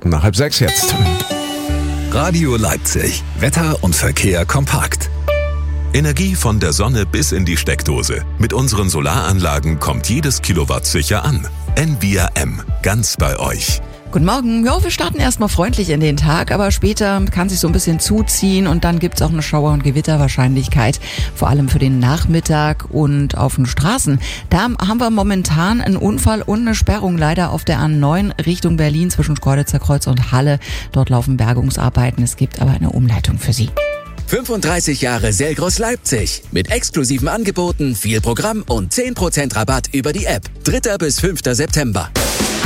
nach 5:30 jetzt. Radio Leipzig. Wetter und Verkehr kompakt. Energie von der Sonne bis in die Steckdose. Mit unseren Solaranlagen kommt jedes Kilowatt sicher an. Envia M. Ganz bei euch. Guten Morgen. Ja, wir starten erstmal freundlich in den Tag, aber später kann sich so ein bisschen zuziehen und dann gibt's auch eine Schauer- und Gewitterwahrscheinlichkeit, vor allem für den Nachmittag und auf den Straßen. Da haben wir momentan einen Unfall und eine Sperrung leider auf der A9 Richtung Berlin zwischen Schkeuditzer Kreuz und Halle. Dort laufen Bergungsarbeiten. Es gibt aber eine Umleitung für Sie. 35 Jahre Selgros Leipzig. Mit exklusiven Angeboten, viel Programm und 10% Rabatt über die App. 3. bis 5. September.